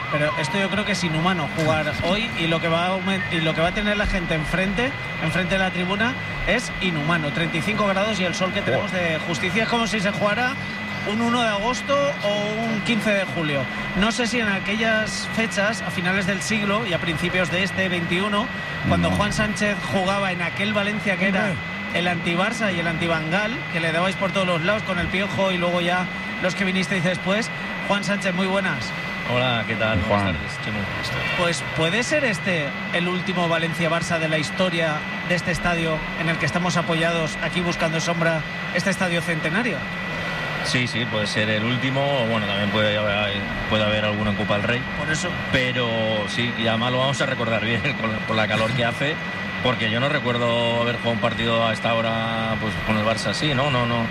pero esto yo creo que es inhumano jugar hoy, y lo que va a tener la gente enfrente de la tribuna es inhumano. 35 grados y el sol que tenemos de justicia, es como si se jugara un 1 de agosto o un 15 de julio. No sé si en aquellas fechas, a finales del siglo y a principios de este 21, cuando Juan Sánchez jugaba en aquel Valencia que era el anti-Barça y el anti-Bangal, que le dabais por todos los lados con el Piojo y luego ya los que vinisteis después. Juan Sánchez, muy buenas. Hola, ¿qué tal? Juan. Buenas tardes, Chimo. Pues puede ser este el último Valencia-Barça de la historia de este estadio en el que estamos apoyados aquí buscando sombra, este estadio centenario. Sí, puede ser el último, o bueno, también puede haber alguno en Copa del Rey. Por eso. Pero sí, y además lo vamos a recordar bien con la calor que hace, porque yo no recuerdo haber jugado un partido a esta hora pues con el Barça así, ¿no?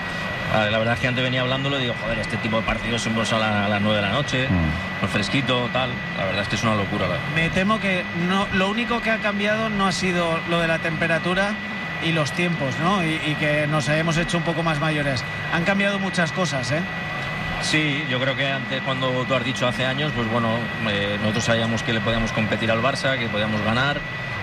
La verdad es que antes venía hablándolo y digo, joder, este tipo de partidos siempre son a las 9 de la noche, pues fresquito, tal. La verdad es que es una locura. Me temo que no, lo único que ha cambiado no ha sido lo de la temperatura y los tiempos, ¿no? Y que nos hayamos hecho un poco más mayores. Han cambiado muchas cosas, ¿eh? Sí, yo creo que antes, cuando tú has dicho hace años, pues bueno, nosotros sabíamos que le podíamos competir al Barça, que podíamos ganar,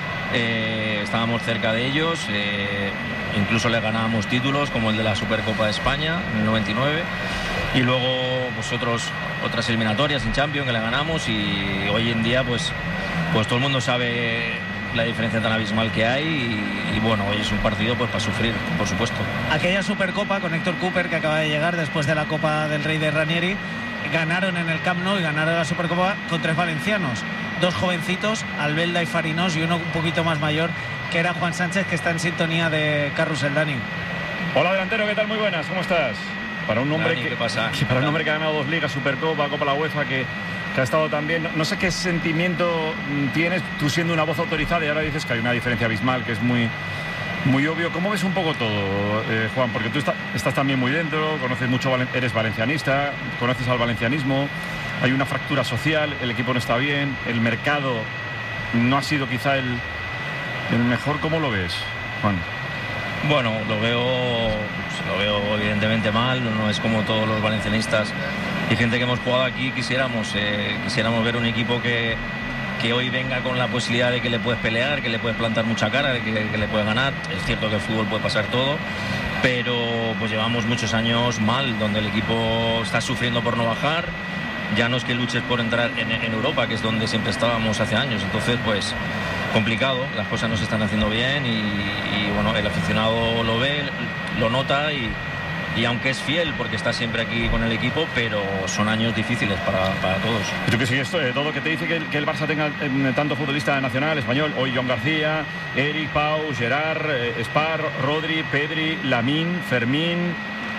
estábamos cerca de ellos, incluso le ganábamos títulos como el de la Supercopa de España en el 99, y luego pues otras eliminatorias en Champions que le ganamos, y hoy en día pues todo el mundo sabe la diferencia tan abismal que hay, y bueno, hoy es un partido pues para sufrir, por supuesto. Aquella Supercopa con Héctor Cooper, que acaba de llegar después de la Copa del Rey de Ranieri, ganaron en el Camp Nou y ganaron la Supercopa con 3 valencianos, 2 jovencitos, Albelda y Farinós, y uno un poquito más mayor, que era Juan Sánchez, que está en sintonía de Carrusel. Dani. Hola, delantero, ¿qué tal? Muy buenas, ¿cómo estás? Para un hombre Dani, ¿qué pasa? Para un hombre que ha ganado 2 ligas, Supercopa, Copa la UEFA, que ha estado también, no sé qué sentimiento tienes tú siendo una voz autorizada, y ahora dices que hay una diferencia abismal, que es muy obvio. ¿Cómo ves un poco todo, Juan? Porque tú estás también muy dentro, conoces mucho, eres valencianista, conoces al valencianismo, hay una fractura social, el equipo no está bien, el mercado no ha sido quizá el mejor. ¿Cómo lo ves, Juan? Bueno, lo veo evidentemente mal, no es como todos los valencianistas y gente que hemos jugado aquí quisiéramos ver un equipo que hoy venga con la posibilidad de que le puedes pelear, que le puedes plantar mucha cara, de que le puedes ganar. Es cierto que el fútbol puede pasar todo, pero pues llevamos muchos años mal, donde el equipo está sufriendo por no bajar. Ya no es que luches por entrar en Europa, que es donde siempre estábamos hace años. Entonces, pues complicado, las cosas no se están haciendo bien, y bueno, el aficionado lo ve, lo nota, y aunque es fiel porque está siempre aquí con el equipo, pero son años difíciles para todos. Tú que sigues todo, que te dice que el Barça tenga tanto futbolista nacional, español, hoy John García, Eric, Pau, Gerard, Spar, Rodri, Pedri, Lamine, Fermín,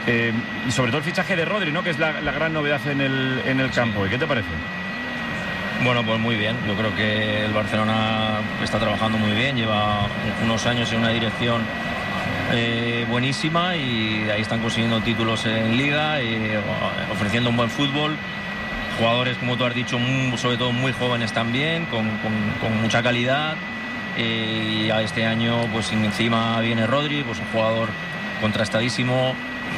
y sobre todo el fichaje de Rodri, ¿no? Que es la gran novedad en el campo. ¿Y qué te parece? Bueno, pues muy bien. Yo creo que el Barcelona está trabajando muy bien, lleva unos años en una dirección buenísima, y ahí están consiguiendo títulos en Liga, ofreciendo un buen fútbol, jugadores, como tú has dicho, sobre todo muy jóvenes también, con mucha calidad, y este año pues encima viene Rodri, pues un jugador contrastadísimo,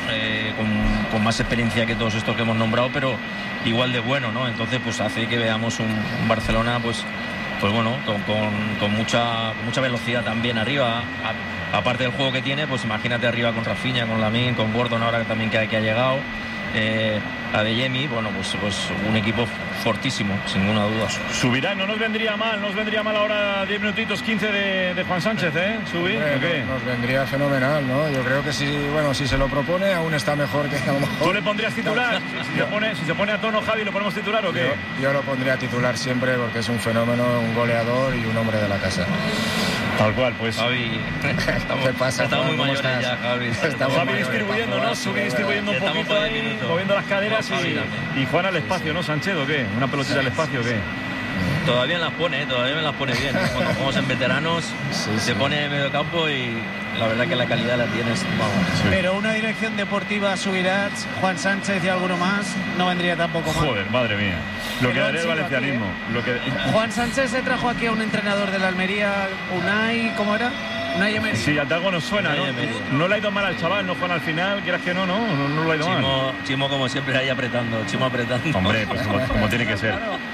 con más experiencia que todos estos que hemos nombrado, pero igual de bueno, ¿no? Entonces pues hace que veamos un Barcelona pues bueno, con mucha velocidad también arriba. Aparte del juego que tiene, pues imagínate arriba con Rafinha, con Lamine, con Gordon ahora también que ha llegado, Adeyemi, bueno, pues un equipo fortísimo, sin ninguna duda. Subirá, no nos vendría mal ahora 10 minutitos, 15 de Juan Sánchez, ¿eh? ¿Subir? ¿O qué? Nos vendría fenomenal, ¿no? Yo creo que si se lo propone, aún está mejor que a lo mejor. ¿Tú le pondrías titular? Si se pone a tono Javi, ¿lo ponemos titular o qué? Yo lo pondría titular siempre, porque es un fenómeno, un goleador y un hombre de la casa. Tal cual, pues. Javi, estamos muy mayores ya, Javi. Javi distribuyendo, ¿no? Subir distribuyendo un poquito ahí, moviendo las caderas, y Juan al espacio, ¿no? Sánchez, ¿o qué? ¿Una pelotita al espacio o qué? Todavía me las pone bien. Cuando jugamos en veteranos, se pone en medio campo, y la verdad que la calidad la tienes. Vamos. Sí. Pero una dirección deportiva, Subirats, Juan Sánchez y alguno más, no vendría tampoco mal. Joder, madre mía. Lo que daría el valencianismo. Juan Sánchez se trajo aquí a un entrenador de la Almería, Unai, ¿cómo era? Unai Emery. Sí, algo nos suena, ¿no? No le ha ido mal al chaval, no Juan, al final, quieras que no le ha ido mal. Chimo como siempre ahí apretando. Hombre, pues como tiene que ser.